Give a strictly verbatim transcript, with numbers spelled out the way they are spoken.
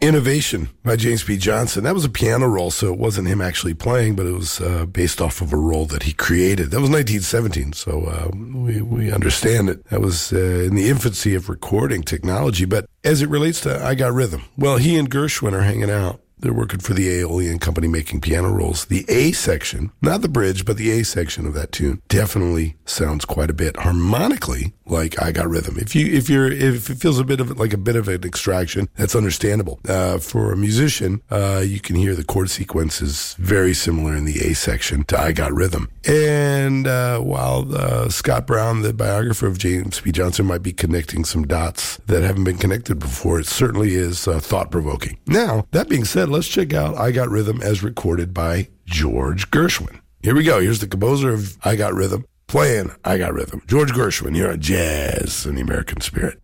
Innovation by James P. Johnson. That was a piano roll, so it wasn't him actually playing, but it was uh, based off of a roll that he created. That was nineteen seventeen, so uh, we, we understand it. That was uh, in the infancy of recording technology. But as it relates to I Got Rhythm, well, he and Gershwin are hanging out. They're working for the Aeolian Company making piano rolls. The A section, not the bridge, but the A section of that tune definitely sounds quite a bit harmonically like I Got Rhythm. If you, if you're, if it feels a bit of like a bit of an extraction, that's understandable. Uh, for a musician, uh, you can hear the chord sequences very similar in the A section to I Got Rhythm. And, uh, while, uh, Scott Brown, the biographer of James P. Johnson, might be connecting some dots that haven't been connected before, it certainly is uh, thought-provoking. Now, that being said, let's check out I Got Rhythm as recorded by George Gershwin. Here we go. Here's the composer of I Got Rhythm playing I Got Rhythm. George Gershwin here on Jazz and the American Spirit.